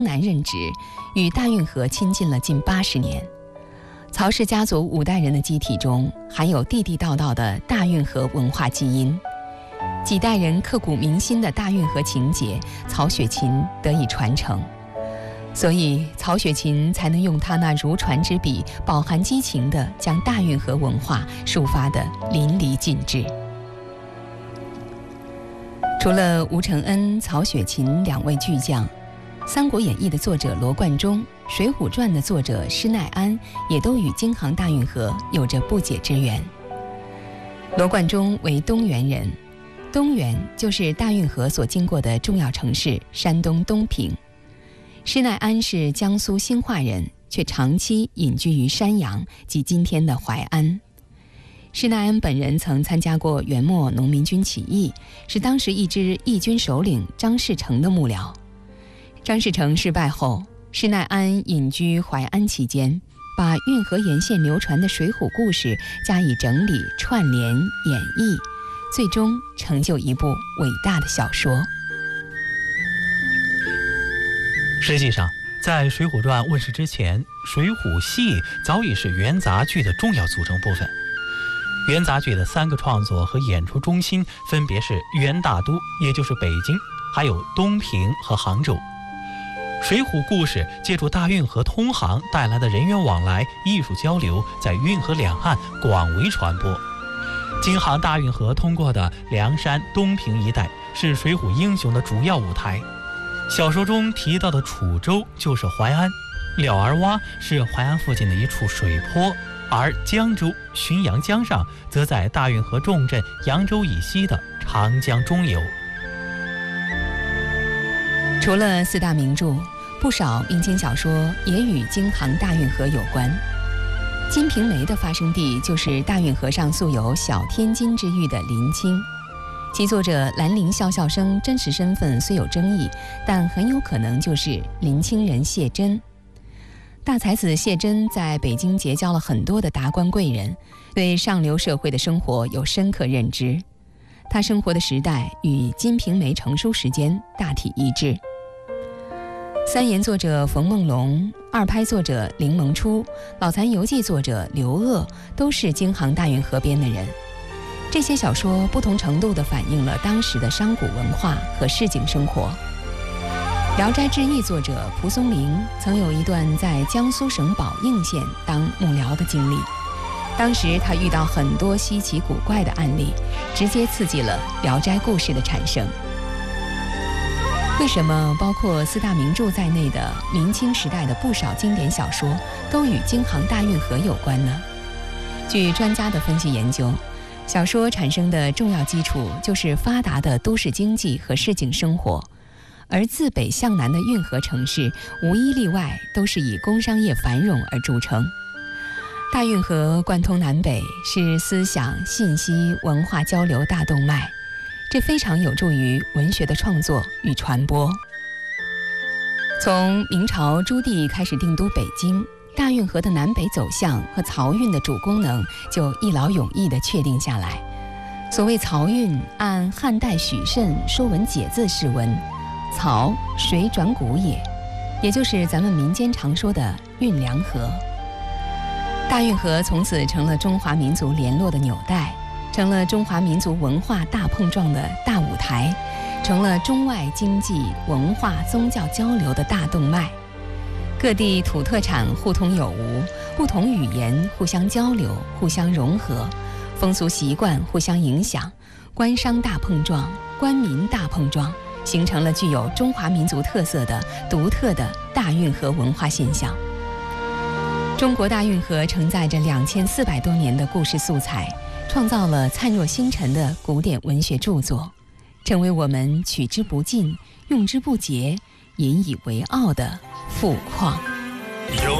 南任职，与大运河亲近了近80年。曹氏家族5代人的机体中含有地地道道的大运河文化基因，几代人刻骨铭心的大运河情节，曹雪芹得以传承。所以曹雪芹才能用他那如传之笔，饱含激情地将大运河文化抒发得淋漓尽致。除了吴承恩、曹雪芹2位巨匠，《三国演义》的作者罗贯中，《水浒传》的作者施耐庵也都与京杭大运河有着不解之缘。罗贯中为东原人，东原就是大运河所经过的重要城市山东东平。施耐庵是江苏兴化人，却长期隐居于山阳即今天的淮安。施耐庵本人曾参加过元末农民军起义，是当时一支义军首领张士诚的幕僚。张士诚失败后，施耐庵隐居淮安期间，把运河沿线流传的水浒故事加以整理、串联、演绎，最终成就一部伟大的小说。 实际上，在《水浒传》问世之前，水浒戏早已是元杂剧的重要组成部分。元杂剧的3个创作和演出中心分别是元大都，也就是北京，还有东平和杭州。水浒故事借助大运河通航带来的人员往来、艺术交流，在运河两岸广为传播。京杭大运河通过的梁山、东平一带是水浒英雄的主要舞台。小说中提到的楚州就是淮安，了儿洼是淮安附近的一处水泊，而江州、浔阳江上则在大运河重镇扬州以西的长江中游。 除了4大名著，不少民间小说也与京杭大运河有关。《金瓶梅》的发生地就是大运河上素有小天津之誉的临清，其作者兰陵笑笑生真实身份虽有争议，但很有可能就是临清人谢真。大才子谢真在北京结交了很多的达官贵人，对上流社会的生活有深刻认知。他生活的时代与《金瓶梅》成书时间大体一致。3言作者冯梦龙、2拍作者林萌初、老残游记作者刘鹗都是京杭大运河边的人。这些小说不同程度地反映了当时的商贾文化和市井生活。《聊斋志异》作者蒲松龄曾有一段在江苏省宝应县当幕僚的经历，当时他遇到很多稀奇古怪的案例，直接刺激了聊斋故事的产生。为什么包括4大名著在内的明清时代的不少经典小说都与京杭大运河有关呢？据专家的分析研究，小说产生的重要基础就是发达的都市经济和市井生活，而自北向南的运河城市无一例外都是以工商业繁荣而著称。大运河贯通南北，是思想、信息、文化交流大动脉，这非常有助于文学的创作与传播。从明朝朱棣开始定都北京，大运河的南北走向和漕运的主功能就一劳永逸地确定下来。所谓漕运，按汉代许慎《说文解字》释文，漕，水转谷也，也就是咱们民间常说的运粮河。大运河从此成了中华民族联络的纽带，成了中华民族文化大碰撞的大舞台，成了中外经济、文化、宗教交流的大动脉。各地土特产互通有无，不同语言互相交流、互相融合，风俗习惯互相影响，官商大碰撞、官民大碰撞，形成了具有中华民族特色的独特的大运河文化现象。中国大运河承载着2400多年的故事素材，创造了灿若星辰的古典文学著作，成为我们取之不尽、用之不竭、引以为傲的富矿。